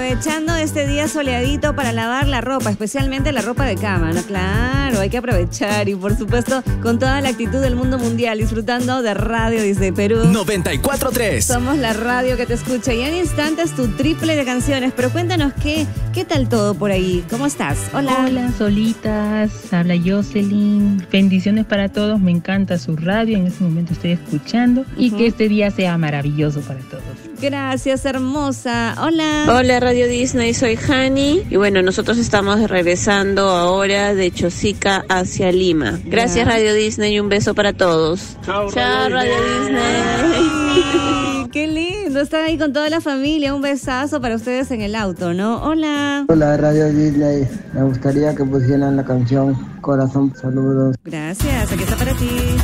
aprovechando este día soleadito para lavar la ropa, especialmente la ropa de cama, ¿no? Claro, hay que aprovechar y por supuesto con toda la actitud del mundo mundial, disfrutando de Radio Disney Perú. 94.3. Somos la radio que te escucha y en instantes tu triple de canciones, pero cuéntanos qué tal todo por ahí, ¿cómo estás? Hola. Hola, solitas, habla Jocelyn, bendiciones para todos, me encanta su radio, en este momento estoy escuchando y que este día sea maravilloso para todos. Gracias, hermosa. Hola. Hola Radio Disney, soy Hani y bueno, nosotros estamos regresando ahora de Chosica hacia Lima. Gracias Radio Disney y un beso para todos. Chao Radio Disney. Qué lindo, están ahí con toda la familia, un besazo para ustedes en el auto, ¿no? Hola. Hola Radio Disney, me gustaría que pusieran la canción Corazón, saludos. Gracias, aquí está para ti.